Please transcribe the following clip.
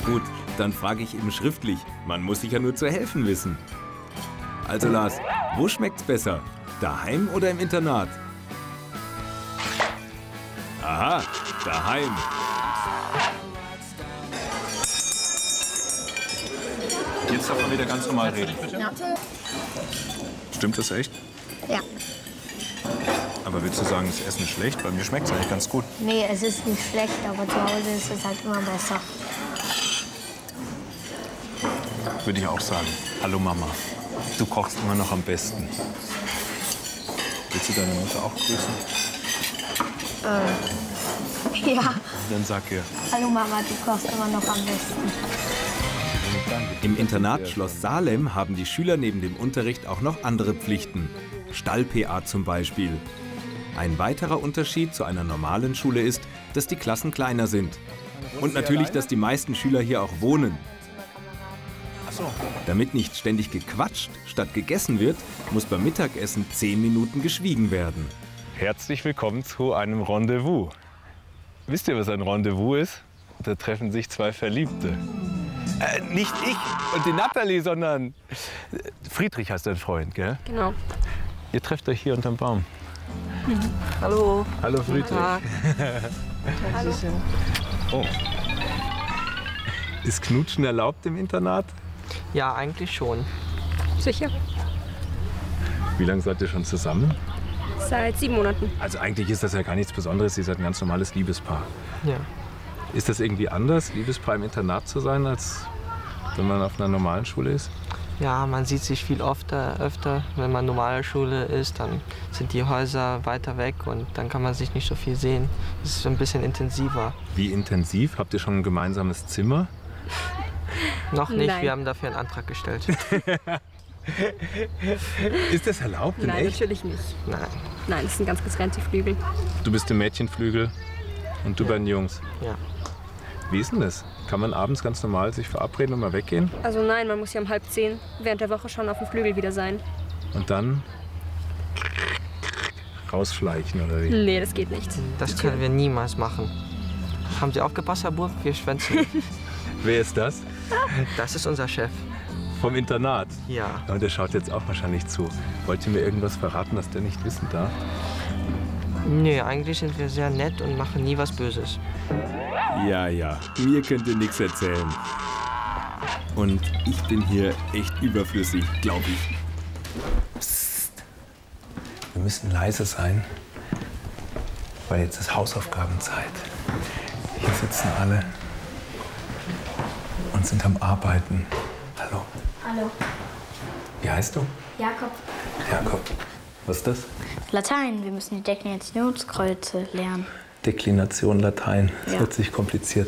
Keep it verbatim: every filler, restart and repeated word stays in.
gut, dann frage ich eben schriftlich. Man muss sich ja nur zu helfen wissen. Also Lars, wo schmeckt's besser? Daheim oder im Internat? Aha, daheim. Jetzt darf man wieder ganz normal reden. Ja. Stimmt das echt? Ja. Aber willst du sagen, das Essen ist schlecht? Bei mir schmeckt es eigentlich ganz gut. Nee, es ist nicht schlecht, aber zu Hause ist es halt immer besser. Würde ich auch sagen. Hallo Mama, du kochst immer noch am besten. Willst du deine Mutter auch grüßen? Äh, ja. Dann sag ihr. Hallo Mama, du kochst immer noch am besten. Im Internat Schloss Salem haben die Schüler neben dem Unterricht auch noch andere Pflichten. Stall-P A zum Beispiel. Ein weiterer Unterschied zu einer normalen Schule ist, dass die Klassen kleiner sind. Und natürlich, dass die meisten Schüler hier auch wohnen. Damit nicht ständig gequatscht statt gegessen wird, muss beim Mittagessen zehn Minuten geschwiegen werden. Herzlich willkommen zu einem Rendezvous. Wisst ihr, was ein Rendezvous ist? Da treffen sich zwei Verliebte. Äh, nicht ich und die Natalie, sondern Friedrich heißt dein Freund, gell? Genau. Ihr trefft euch hier unterm Baum. Hallo. Hallo Friedrich. Hallo. Oh. Ist Knutschen erlaubt im Internat? Ja, eigentlich schon. Sicher. Wie lange seid ihr schon zusammen? Seit sieben Monaten. Also eigentlich ist das ja gar nichts Besonderes, ihr seid ein ganz normales Liebespaar. Ja. Ist das irgendwie anders, Liebespaar im Internat zu sein, als wenn man auf einer normalen Schule ist? Ja, man sieht sich viel öfter, öfter. Wenn man normale Schule ist, dann sind die Häuser weiter weg und dann kann man sich nicht so viel sehen. Es ist ein bisschen intensiver. Wie intensiv? Habt ihr schon ein gemeinsames Zimmer? Noch nicht, Nein. wir haben dafür einen Antrag gestellt. Ist das erlaubt in Nein, echt? natürlich nicht. Nein. Nein, das sind ganz getrennte Flügel. Du bist im Mädchenflügel und du Ja. bei den Jungs. Ja. Wie ist denn das? Kann man abends ganz normal sich verabreden und mal weggehen? Also nein, man muss ja um halb zehn während der Woche schon auf dem Flügel wieder sein. Und dann rausschleichen oder wie? Nee, das geht nicht. Das können wir niemals machen. Haben Sie aufgepasst, Herr Burg? Wir schwänzen. Wer ist das? Das ist unser Chef. Vom Internat? Ja. Und der schaut jetzt auch wahrscheinlich zu. Wollt ihr mir irgendwas verraten, das der nicht wissen darf? Nee, eigentlich sind wir sehr nett und machen nie was Böses. Ja, ja, mir könnt ihr nichts erzählen. Und ich bin hier echt überflüssig, glaube ich. Psst. Wir müssen leise sein, weil jetzt ist Hausaufgabenzeit. Hier sitzen alle und sind am Arbeiten. Hallo. Hallo. Wie heißt du? Jakob. Jakob. Was ist das? Latein, wir müssen die Deklinationskreuze lernen. Deklination Latein. Das Ja. hört sich kompliziert